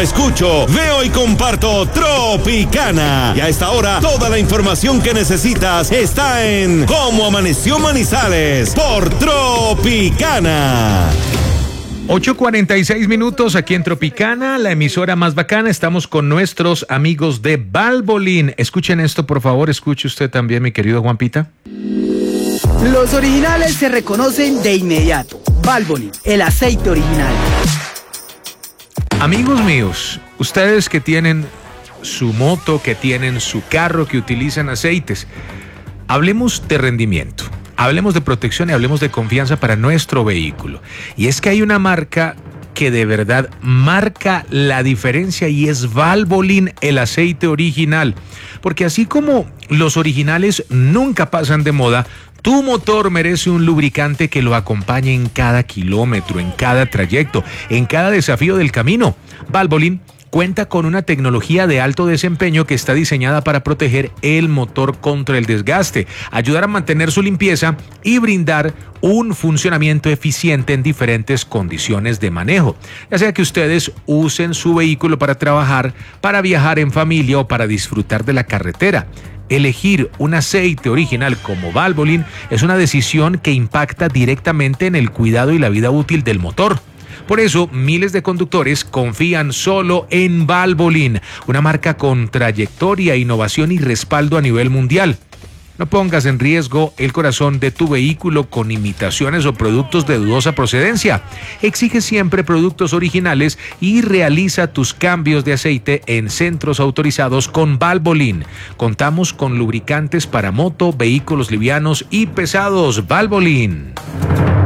escucho, veo y comparto Tropicana. Y a esta hora, toda la información que necesitas está en Cómo Amaneció Manizales por Tropicana. 8:46 aquí en Tropicana, la emisora más bacana. Estamos con nuestros amigos de Valvoline. Escuchen esto, por favor. Escuche usted también, mi querido Juanpita. Los originales se reconocen de inmediato. Valvoline, el aceite original. Amigos míos, ustedes que tienen su moto, que tienen su carro, que utilizan aceites, hablemos de rendimiento. Hablemos de protección y hablemos de confianza para nuestro vehículo. Y es que hay una marca que de verdad marca la diferencia y es Valvoline, el aceite original. Porque así como los originales nunca pasan de moda, tu motor merece un lubricante que lo acompañe en cada kilómetro, en cada trayecto, en cada desafío del camino. Valvoline cuenta con una tecnología de alto desempeño que está diseñada para proteger el motor contra el desgaste, ayudar a mantener su limpieza y brindar un funcionamiento eficiente en diferentes condiciones de manejo, ya sea que ustedes usen su vehículo para trabajar, para viajar en familia o para disfrutar de la carretera. Elegir un aceite original como Valvoline es una decisión que impacta directamente en el cuidado y la vida útil del motor. Por eso, miles de conductores confían solo en Valvoline, una marca con trayectoria, innovación y respaldo a nivel mundial. No pongas en riesgo el corazón de tu vehículo con imitaciones o productos de dudosa procedencia. Exige siempre productos originales y realiza tus cambios de aceite en centros autorizados con Valvoline. Contamos con lubricantes para moto, vehículos livianos y pesados. Valvoline.